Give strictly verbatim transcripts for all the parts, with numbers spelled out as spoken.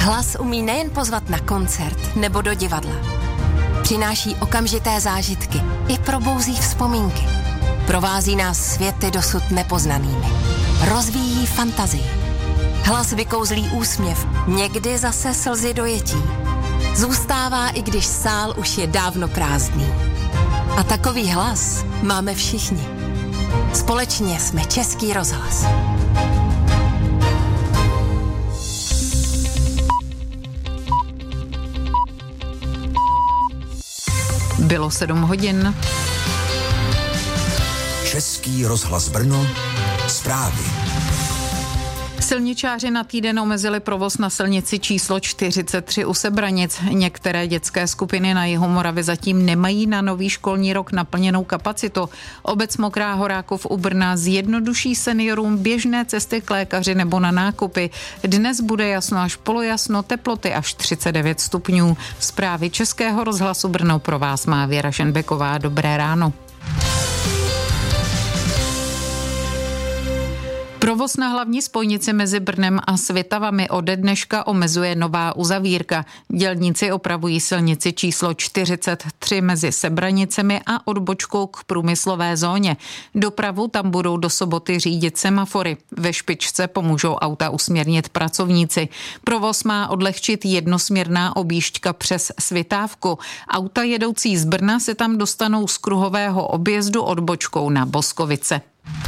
Hlas umí nejen pozvat na koncert nebo do divadla. Přináší okamžité zážitky i probouzí vzpomínky. Provází nás světy dosud nepoznanými. Rozvíjí fantazii. Hlas vykouzlí úsměv, někdy zase slzy dojetí. Zůstává, i když sál už je dávno prázdný. A takový hlas máme všichni. Společně jsme Český rozhlas. Bylo sedm hodin. Český rozhlas Brno, zprávy. Silničáři na týden omezili provoz na silnici číslo čtyřicet tři u Sebranic. Některé dětské skupiny na jihu Moravy zatím nemají na nový školní rok naplněnou kapacitu. Obec Mokrá Horákov u Brna zjednoduší seniorům běžné cesty k lékaři nebo na nákupy. Dnes bude jasno až polojasno, teploty až třicet devět stupňů. Zprávy Českého rozhlasu Brno pro vás má Věra Šenbeková. Dobré ráno. Provoz na hlavní spojnici mezi Brnem a Svitavami ode dneška omezuje nová uzavírka. Dělníci opravují silnici číslo čtyřicet tři mezi Sebranicemi a odbočkou k průmyslové zóně. Dopravu tam budou do soboty řídit semafory. Ve špičce pomůžou auta usměrnit pracovníci. Provoz má odlehčit jednosměrná objížďka přes Svitávku. Auta jedoucí z Brna se tam dostanou z kruhového objezdu odbočkou na Boskovice.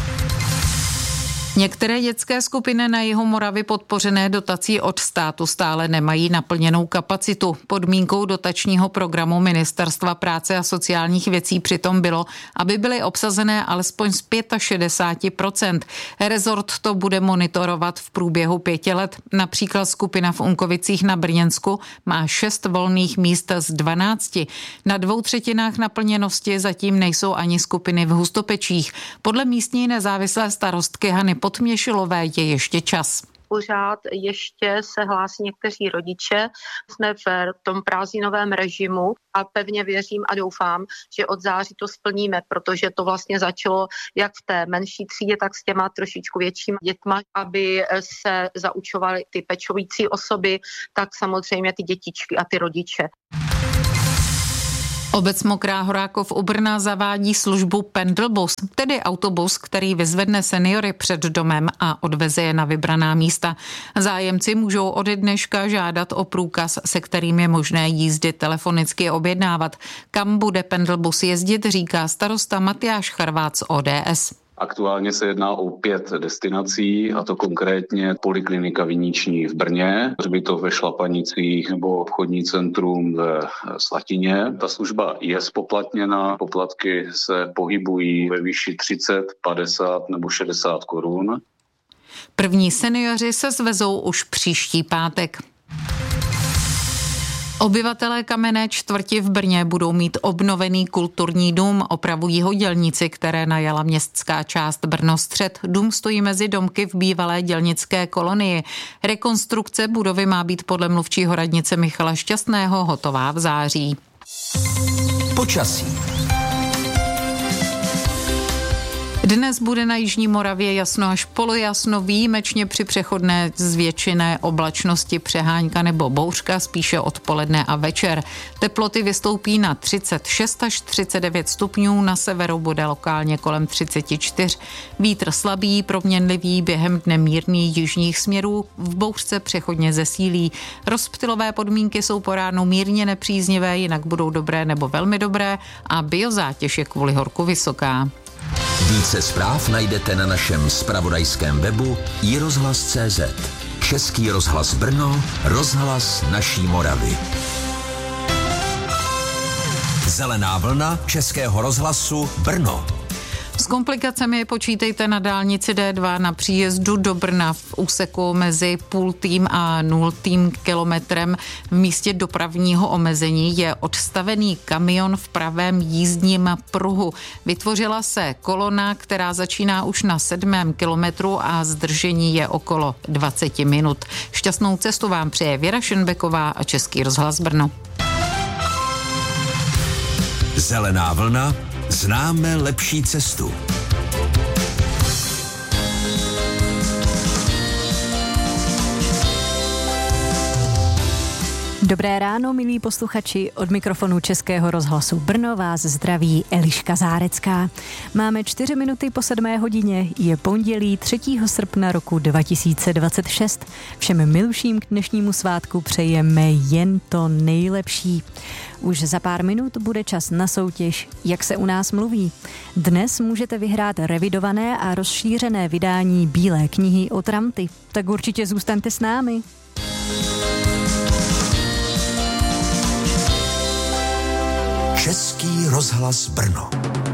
Některé dětské skupiny na jihu Moravy podpořené dotací od státu stále nemají naplněnou kapacitu. Podmínkou dotačního programu Ministerstva práce a sociálních věcí přitom bylo, aby byly obsazené alespoň z šedesát pět procent. Rezort to bude monitorovat v průběhu pěti let. Například skupina v Unkovicích na Brněnsku má šest volných míst z dvanácti. Na dvou třetinách naplněnosti zatím nejsou ani skupiny v Hustopečích. Podle místní nezávislé starostky Hany Podměšilové je ještě čas. Pořád ještě se hlásí někteří rodiče. Jsme v tom prázdninovém režimu a pevně věřím a doufám, že od září to splníme, protože to vlastně začalo jak v té menší třídě, tak s těma trošičku většíma dětma, aby se zaučovaly ty pečující osoby, tak samozřejmě ty dětičky a ty rodiče. Obec Mokrá Horákov u Brna zavádí službu Pendelbus, tedy autobus, který vyzvedne seniory před domem a odveze je na vybraná místa. Zájemci můžou ode dneška žádat o průkaz, se kterým je možné jízdy telefonicky objednávat. Kam bude Pendelbus jezdit, říká starosta Matyáš Charvát z O D S. Aktuálně se jedná o pět destinací, a to konkrétně Poliklinika Viniční v Brně, hřbitov ve Šlapanicích nebo obchodní centrum ve Slatině. Ta služba je spoplatněna, poplatky se pohybují ve výši třicet, padesát nebo šedesát korun. První seniori se zvezou už příští pátek. Obyvatelé Kamenné čtvrti v Brně budou mít obnovený kulturní dům, opravují ho dělníci, které najala městská část Brno-střed. Dům stojí mezi domky v bývalé dělnické kolonii. Rekonstrukce budovy má být podle mluvčího radnice Michala Šťastného hotová v září. Počasí. Dnes bude na jižní Moravě jasno až polojasno, výjimečně při přechodné zvětšené oblačnosti přehánka nebo bouřka, spíše odpoledne a večer. Teploty vystoupí na třicet šest až třicet devět stupňů, na severu bude lokálně kolem třicet čtyři. Vítr slabý, proměnlivý, během dne mírný jižních směrů, v bouřce přechodně zesílí. Rozptylové podmínky jsou po ránu mírně nepříznivé, jinak budou dobré nebo velmi dobré a biozátěž je kvůli horku vysoká. Více zpráv najdete na našem zpravodajském webu i rozhlas tečka cé zet. Český rozhlas Brno, rozhlas naší Moravy. Zelená vlna Českého rozhlasu Brno. S komplikacemi počítejte na dálnici D dva na příjezdu do Brna v úseku mezi půltým a nultým kilometrem. V místě dopravního omezení je odstavený kamion v pravém jízdním pruhu. Vytvořila se kolona, která začíná už na sedmém kilometru a zdržení je okolo dvacet minut. Šťastnou cestu vám přeje Věra Šenbeková a Český rozhlas Brno. Zelená vlna. Známe lepší cestu. Dobré ráno, milí posluchači, od mikrofonu Českého rozhlasu Brno vás zdraví Eliška Zárecká. Máme čtyři minuty po sedmé hodině, je pondělí třetího srpna roku dva tisíce dvacet šest. Všem miluším k dnešnímu svátku přejeme jen to nejlepší. Už za pár minut bude čas na soutěž, jak se u nás mluví. Dnes můžete vyhrát revidované a rozšířené vydání Bílé knihy o Tramty. Tak určitě zůstaňte s námi. Český rozhlas Brno.